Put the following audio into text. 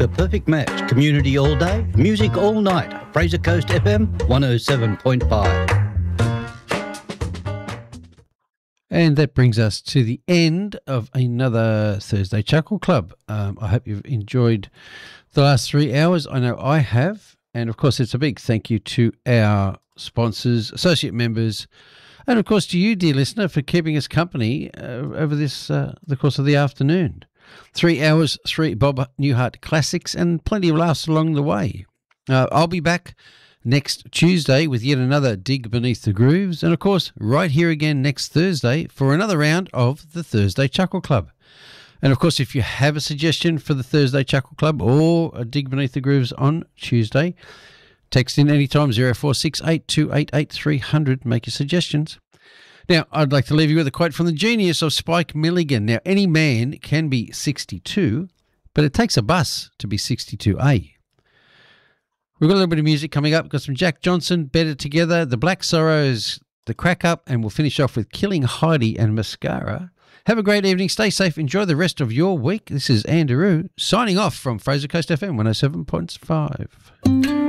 The perfect match. Community all day, music all night. Fraser Coast FM 107.5. And that brings us to the end of another Thursday Chuckle Club. I hope you've enjoyed the last 3 hours. I know I have. And, of course, it's a big thank you to our sponsors, associate members, and, of course, to you, dear listener, for keeping us company over the course of the afternoon. 3 hours, 3 Bob Newhart classics, and plenty of laughs along the way. I'll be back next Tuesday with yet another Dig Beneath the Grooves, and of course right here again next Thursday for another round of the Thursday Chuckle Club. And of course, if you have a suggestion for the Thursday Chuckle Club or a Dig Beneath the Grooves on Tuesday, text in anytime 0468 288 300. Make your suggestions. Now, I'd like to leave you with a quote from the genius of Spike Milligan. Now, any man can be 62, but it takes a bus to be 62A. We've got a little bit of music coming up. We've got some Jack Johnson, Better Together, The Black Sorrows, The Crack Up, and we'll finish off with Killing Heidi and Mascara. Have a great evening. Stay safe. Enjoy the rest of your week. This is Andrew signing off from Fraser Coast FM 107.5.